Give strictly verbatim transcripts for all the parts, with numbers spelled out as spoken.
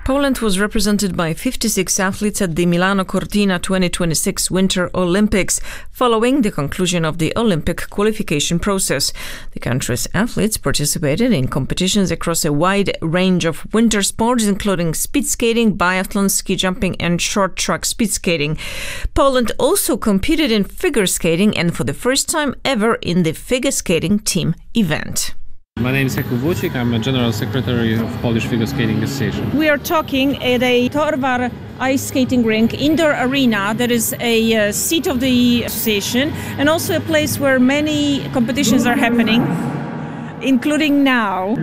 Poland was represented by fifty-six athletes at the Milano Cortina twenty twenty-six Winter Olympics, following the conclusion of the Olympic qualification process. The country's athletes participated in competitions across a wide range of winter sports, including speed skating, biathlon, ski jumping, and short track speed skating. Poland also competed in figure skating and for the first time ever in the figure skating team event. My name is Jakub Wójcik. I'm a General Secretary of Polish Figure Skating Association. We are talking at a Torwar ice skating rink, indoor arena that is a uh, seat of the association and also a place where many competitions are happening, including now.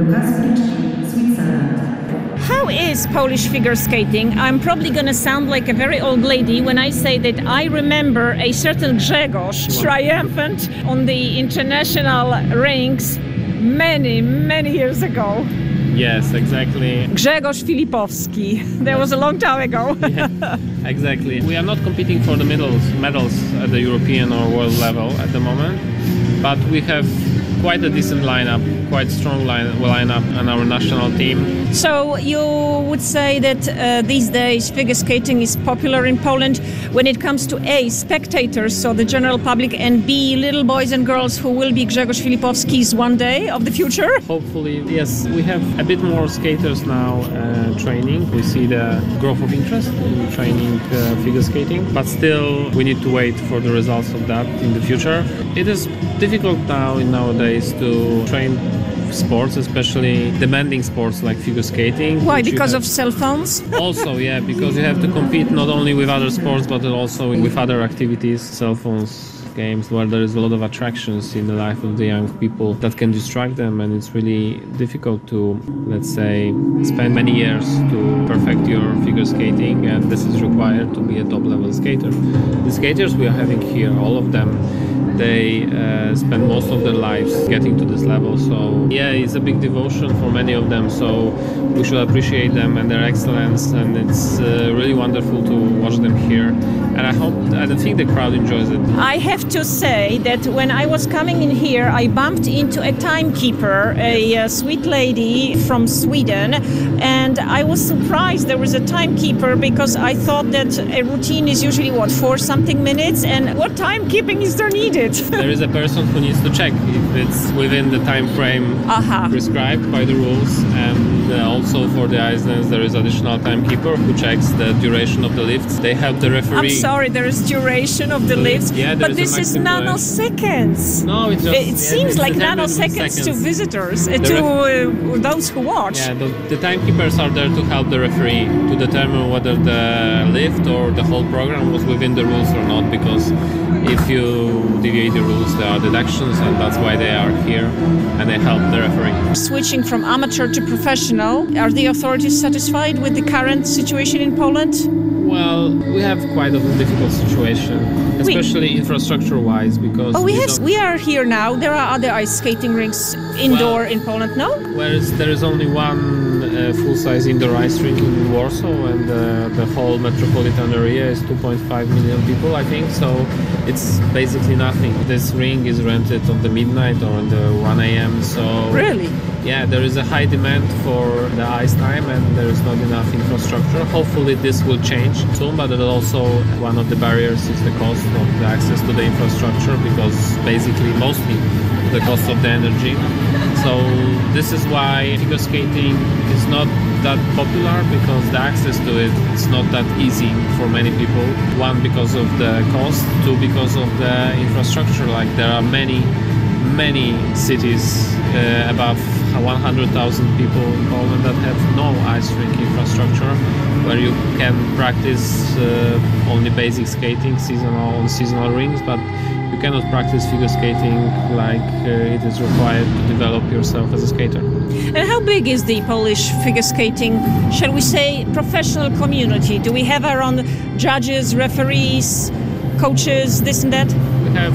How is Polish figure skating? I'm probably going to sound like a very old lady when I say that I remember a certain Grzegorz triumphant on the international rinks many, many years ago. Yes, exactly. Grzegorz Filipowski. That was a long time ago. Yeah, exactly. We are not competing for the medals, medals at the European or world level at the moment, but we have quite a decent lineup, quite strong line, lineup on our national team. So you would say that uh, these days figure skating is popular in Poland when it comes to A, spectators, so the general public, and B, little boys and girls who will be Grzegorz Filipowskis one day of the future? Hopefully, yes. We have a bit more skaters now uh, training. We see the growth of interest in training uh, figure skating, but still we need to wait for the results of that in the future. It is difficult now in nowadays to train sports, especially demanding sports like figure skating. Why? Because of cell phones? Also, yeah, because you have to compete not only with other sports but also with other activities, cell phones, games, where there is a lot of attractions in the life of the young people that can distract them, and it's really difficult to, let's say, spend many years to perfect your figure skating, and this is required to be a top-level skater. The skaters we are having here, all of them, they uh, spend most of their lives getting to this level, so yeah, it's a big devotion for many of them, so we should appreciate them and their excellence, and it's uh, really wonderful to watch them here, and I hope, I think the crowd enjoys it. I have to say that when I was coming in here, I bumped into a timekeeper, a, a sweet lady from Sweden, and I was surprised there was a timekeeper because I thought that a routine is usually, what, four something minutes, and what timekeeping is there needed? There is a person who needs to check if it's within the time frame uh-huh. prescribed by the rules, and uh, also for the ice dance there is additional timekeeper who checks the duration of the lifts. They help the referee. I'm sorry, there is duration of the lifts, yeah, but this is nanoseconds. No, it's just, it seems yeah, like nanoseconds seconds. to visitors, uh, to uh, those who watch. Yeah, the, the timekeepers are there to help the referee to determine whether the lift or the whole program was within the rules or not, because if you deviate the rules, there are deductions, and that's why they are here, and they help the referee. Switching from amateur to professional, are the authorities satisfied with the current situation in Poland? Well, we have quite a difficult situation, especially infrastructure-wise, because oh, we we, have we are here now. There are other ice skating rinks indoor well, in Poland, no? Whereas there is only one uh, full-size indoor ice rink in Warsaw, and uh, the whole metropolitan area is two point five million people, I think. So it's basically nothing. This ring is rented on the midnight or on the one a m. So really. Yeah, there is a high demand for the ice time, and there is not enough infrastructure. Hopefully this will change soon, but also one of the barriers is the cost of the access to the infrastructure, because basically mostly the cost of the energy. So this is why figure skating is not that popular, because the access to it is not that easy for many people. One, because of the cost, two, because of the infrastructure. Like there are many many cities uh, above one hundred thousand people in Poland that have no ice rink infrastructure, where you can practice uh, only basic skating seasonal on seasonal rings, but you cannot practice figure skating like uh, it is required to develop yourself as a skater. And how big is the Polish figure skating, shall we say, professional community? Do we have our own judges, referees, coaches, this and that? We have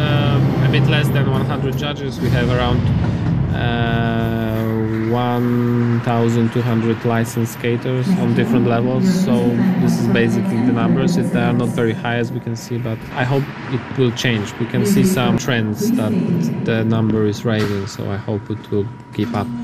uh, a bit less than one hundred judges. We have around uh, one thousand two hundred licensed skaters on different levels. So this is basically the numbers. It, they are not very high, as we can see, but I hope it will change. We can see some trends that the number is rising, so I hope it will keep up.